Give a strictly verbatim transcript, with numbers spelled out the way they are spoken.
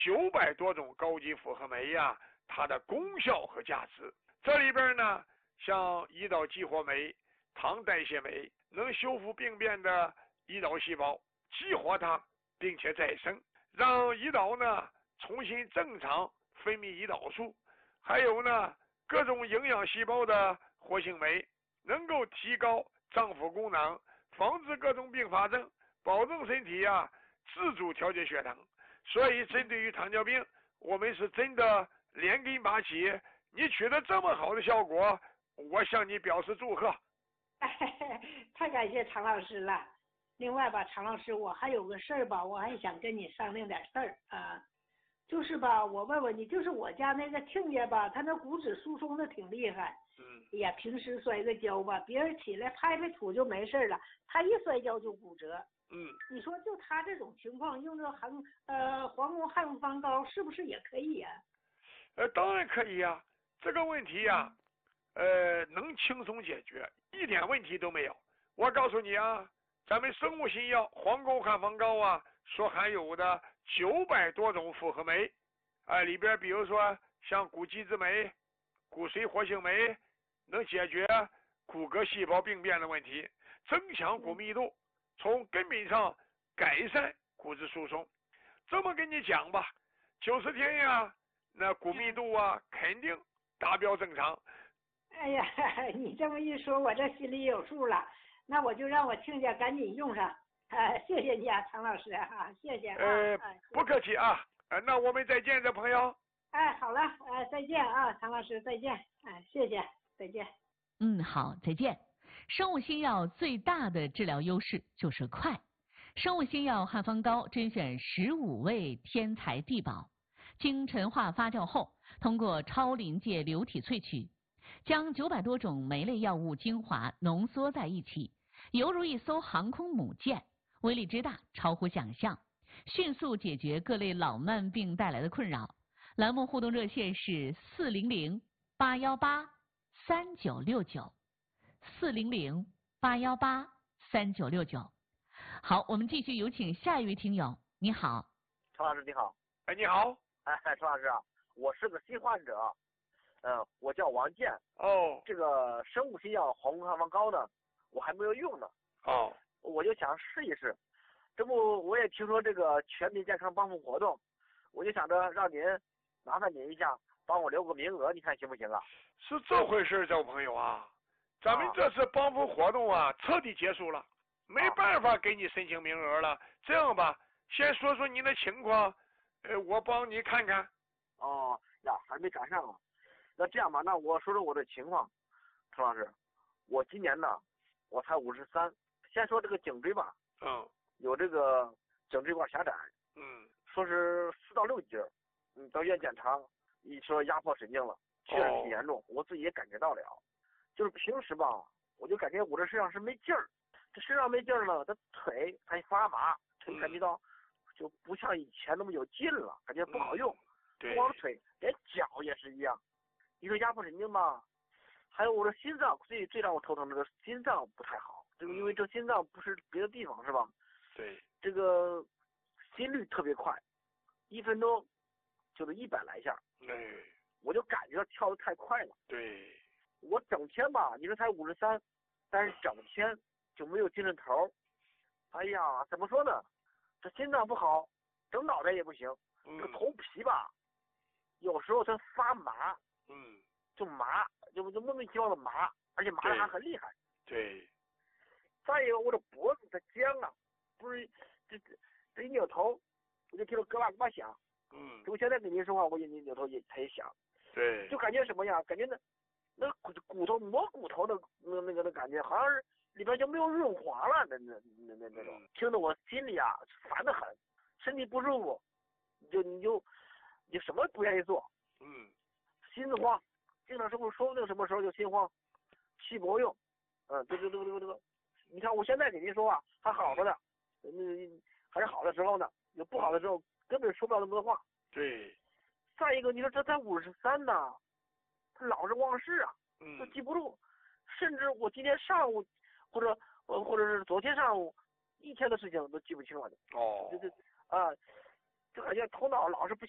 九百多种高级复合酶呀、啊，它的功效和价值。这里边呢，像胰岛激活酶、糖代谢酶，能修复病变的胰岛细胞，激活它，并且再生，让胰岛呢重新正常分泌胰岛素。还有呢，各种营养细胞的活性酶，能够提高脏腑功能，防治各种并发症，保证身体啊自主调节血糖。所以针对于糖尿病，我们是真的连根拔起。你取得这么好的效果，我向你表示祝贺。 太感谢常老师了。另外吧，常老师，我还有个事儿吧，我还想跟你商量点事儿啊。就是吧，我问问你，就是我家那个亲家吧，他那骨质疏松的挺厉害。 嗯。 哎呀，平时摔个跤吧，别人起来拍拍土就没事了，他一摔跤就骨折。 嗯。你说就他这种情况，用这含呃黄宫汉方膏是不是也可以呀、啊？ 呃，当然可以呀、啊，这个问题呀、啊，呃，能轻松解决，一点问题都没有。我告诉你啊，咱们生物新药黄宫汉方膏啊，所含有的九百多种复合酶，啊、呃，里边比如说像骨基质酶、骨髓活性酶，能解决骨骼细胞病变的问题，增强骨密度，从根本上改善骨质疏松。这么跟你讲吧，九十天呀。那骨密度啊，肯定达标正常。 哎呀，你这么一说，我这心里有数了。那我就让我亲家赶紧用上。啊，谢谢你啊，常老师啊，谢谢啊。 呃， 啊不客气啊。呃，那我们再见，这朋友。 哎，好了，呃，再见啊，常老师，再见。哎，谢谢，再见。 嗯，好，再见。生物新药最大的治疗优势就是快。生物新药汉方膏甄选十五位天才地宝。经陈化发酵后，通过超临界流体萃取，将九百多种酶类药物精华浓缩在一起，犹如一艘航空母舰，威力之大超乎想象，迅速解决各类老慢病带来的困扰。栏目互动热线是四零零八幺八三九六九，四零零八幺八三九六九。好，我们继续有请下一位听友。你好， 常老师你好。 哎，你好。 哎，常老师啊，我是个新患者，呃，我叫王健。 哦。 这个生物新药黄宫汉方膏呢，我还没有用呢。 哦。 我就想试一试，这不我也听说这个全民健康帮扶活动，我就想着让您麻烦您一下，帮我留个名额，你看行不行啊？ 是这回事，这位朋友啊，咱们这次帮扶活动啊，彻底结束了，没办法给你申请名额了。这样吧，先说说您的情况。呃，我帮你看看。 哦呀，还没赶上啊。那这样吧，那我说说我的情况，陈老师，我今年呢，我才五十三。先说这个颈椎吧， 嗯， 有这个颈椎管狭窄， 嗯， 说是四到六节，嗯，到医院检查，一说压迫神经了，确实挺严重，哦、我自己也感觉到了。就是平时吧，我就感觉我这身上是没劲儿，这身上没劲儿呢，这腿还发麻，腿感觉到。嗯就不像以前那么有劲了，感觉不好用。 对， 不光腿，连脚也是一样。你说压迫神经吧，还有我的心脏，最最让我头疼的是心脏不太好。这个因为这心脏不是别的地方是吧？ 对。 这个心率特别快，一分钟就是一百来下。 对。 我就感觉跳得太快了。 对。 我整天吧，你说才五十三，但是整天就没有精神头。哎呀，怎么说呢？这心脏不好，整脑袋也不行。 嗯、 这个头皮吧，有时候它发麻， 嗯， 就麻，就就莫名其妙的麻，而且麻的还很厉害。 对。 再一个，我这脖子它僵啊，不是这这这一扭头，我就听到咯吧咯吧响。 嗯。 我现在跟您说话，我也扭头也它也响。 对。 就感觉什么呀？感觉那那骨骨头磨骨头的那那个的感觉，好像是。里边就没有润滑了，那那那那那种， 嗯、 听得我心里啊烦得很，身体不舒服，你就你就你什么不愿意做， 嗯， 心子慌，经常是不是说不定什么时候就心慌，气不够用，嗯，这个这个这个这个，你看我现在给您说话还好着呢，那还是好的时候呢，有不好的时候根本说不了那么多话。 对。 再一个，你说这才五十三呢，他老是忘事啊， 嗯， 都记不住，甚至我今天上午。或者或或者是昨天上午一天的事情都记不清了的。 哦。 就是啊，就感觉头脑老是不